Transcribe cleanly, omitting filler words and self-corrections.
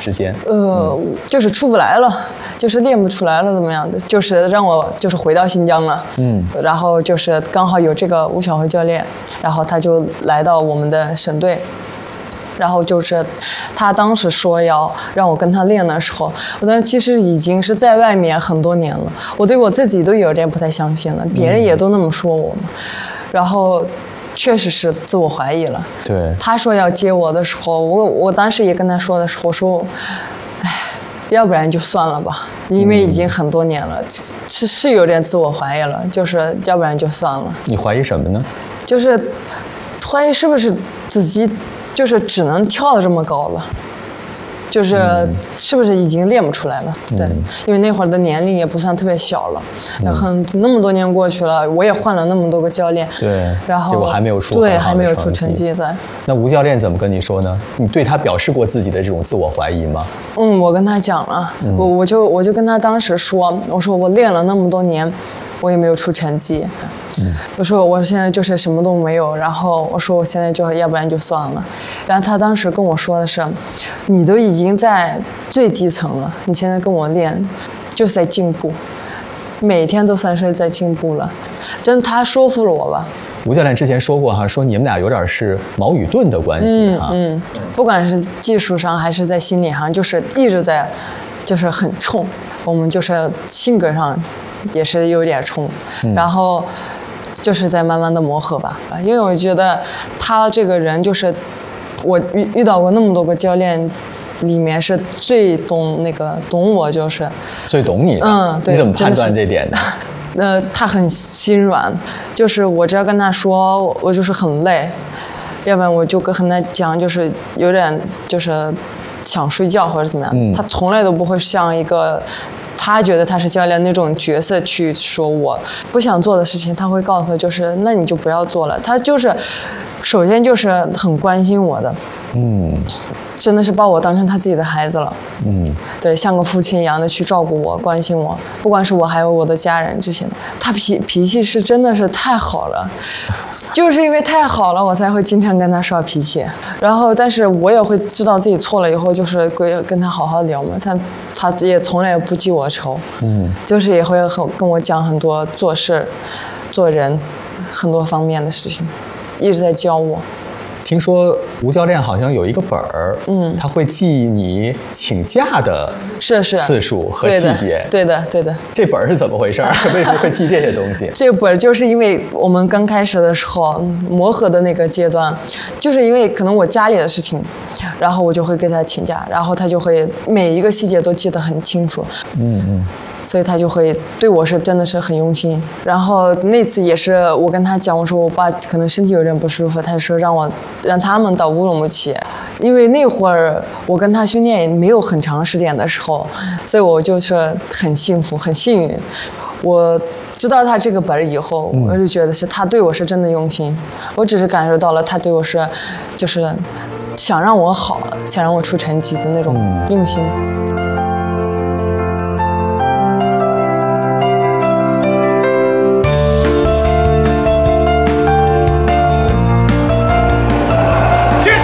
之间？ 就是出不来了，就是练不出来了，怎么样的？就是让我就是回到新疆了。然后就是刚好有这个吴晓辉教练，然后他就来到我们的省队。然后就是他当时说要让我跟他练的时候，我当时其实已经是在外面很多年了，我对我自己都有点不太相信了，别人也都那么说我嘛。然后确实是自我怀疑了。 对， 他说要接我的时候，我当时也跟他说的时候说，哎，要不然就算了吧，因为已经很多年了，是有点自我怀疑了，就是要不然就算了。 你怀疑什么呢？ 就是怀疑是不是自己就是只能跳得这么高了，就是是不是已经练不出来了？对，因为那会儿的年龄也不算特别小了，然后那么多年过去了，我也换了那么多个教练， 对， 然后结果还没有出对，还没有出成绩。对， 那吴教练怎么跟你说呢？你对他表示过自己的这种自我怀疑吗？ 我跟他讲了，我就跟他当时说，我说我练了那么多年，我也没有出成绩。我说我现在就是什么都没有，然后我说我现在就要不然就算了。然后他当时跟我说的是，你都已经在最低层了，你现在跟我练就是在进步，每天都算是在进步了。真他说服了我吧。 吴教练之前说过哈，说你们俩有点是矛与盾的关系哈。 不管是技术上还是在心理上，就是一直在，就是很冲。我们就是性格上也是有点冲，然后就是在慢慢的磨合吧。因为我觉得他这个人就是我遇到过那么多个教练里面是最懂我，就是最懂你的。 对， 你怎么判断这点的？ 他很心软，就是我只要跟他说我就是很累，要不然我就跟他讲，就是有点就是想睡觉或者怎么样，他从来都不会像一个他觉得他是教练那种角色去说我不想做的事情，他会告诉就是那你就不要做了。他就是首先就是很关心我的，真的是把我当成他自己的孩子了，对，像个父亲一样的去照顾我、关心我，不管是我还有我的家人这些。他脾气是真的是太好了，就是因为太好了，我才会经常跟他耍脾气。然后，但是我也会知道自己错了以后，就是会跟他好好聊嘛。他也从来不记我仇，就是也会跟我讲很多做事、做人很多方面的事情，一直在教我。 听说吴教练好像有一个本儿，他会记你请假的次数和细节。 对的。 这本儿是怎么回事？为什么会记这些东西？ 这本就是因为我们刚开始的时候磨合的那个阶段，就是因为可能我家里的事情，然后我就会给他请假，然后他就会每一个细节都记得很清楚。所以他就会对我是真的是很用心。然后那次也是我跟他讲，我说我爸可能身体有点不舒服，他就说让他们到乌鲁木齐，因为那会儿我跟他训练也没有很长时间的时候，所以我就是很幸福很幸运。我知道他这个本以后，我就觉得是他对我是真的用心，我只是感受到了他对我是就是想让我好，想让我出成绩的那种用心。